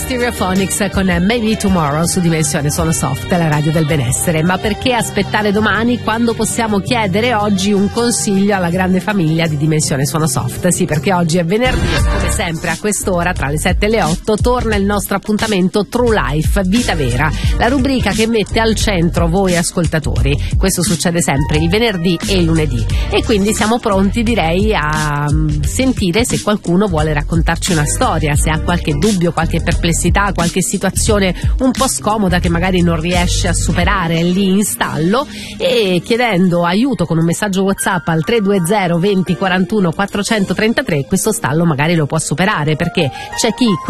Stereophonics con Maybe Tomorrow su Dimensione Suono Soft, la radio del benessere. Ma perché aspettare domani quando possiamo chiedere oggi un consiglio alla grande famiglia di Dimensione Suono Soft? Sì, perché oggi è venerdì e come sempre a quest'ora tra le 7 e le 8 torna il nostro appuntamento True Life, Vita Vera, la rubrica che mette al centro voi ascoltatori. Questo succede sempre il venerdì e il lunedì e quindi siamo pronti, direi, a sentire se qualcuno vuole raccontarci una storia, se ha qualche dubbio, qualche perplessità, qualche situazione un po' scomoda che magari non riesce a superare lì in stallo, e chiedendo aiuto con un messaggio WhatsApp al 320 20 41 433 questo stallo magari lo può superare, perché c'è chi